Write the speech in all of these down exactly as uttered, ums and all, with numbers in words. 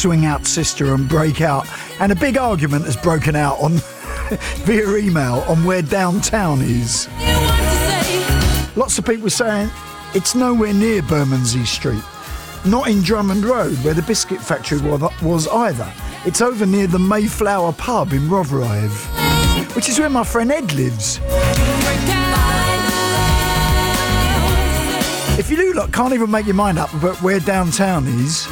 swing out sister and break out. And a big argument has broken out on via email on where downtown is. Lots of people saying it's nowhere near Bermondsey Street. Not in Drummond Road, where the biscuit factory was either. It's over near the Mayflower pub in Rotherhithe, which is where my friend Ed lives. If you do look, can't even make your mind up about where downtown is.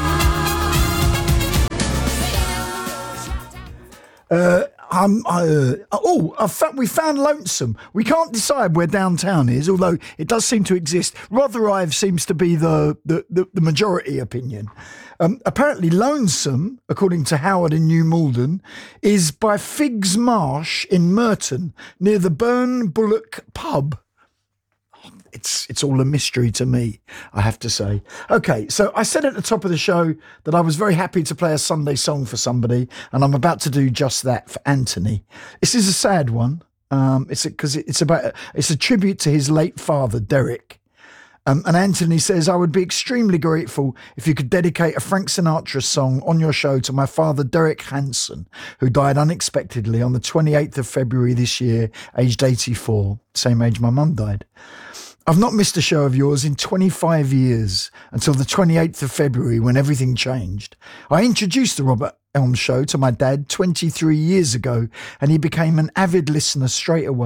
Uh, um, uh, oh, in fact, we found Lonesome. We can't decide where downtown is, although it does seem to exist. Rotherhithe seems to be the, the, the, the majority opinion. Um, apparently, Lonesome, according to Howard in New Malden, is by Figs Marsh in Merton, near the Burn Bullock pub. It's it's all a mystery to me, I have to say. Okay, so I said at the top of the show that I was very happy to play a Sunday song for somebody, and I'm about to do just that for Anthony. This is a sad one. Um, it's because it, it's about it's a tribute to his late father, Derek. Um, and Anthony says, I would be extremely grateful if you could dedicate a Frank Sinatra song on your show to my father, Derek Hanson, who died unexpectedly on the twenty-eighth of February this year, aged eighty-four, same age my mum died. I've not missed a show of yours in twenty-five years, until the twenty-eighth of February when everything changed. I introduced the Robert Elm Show to my dad twenty-three years ago, and he became an avid listener straight away.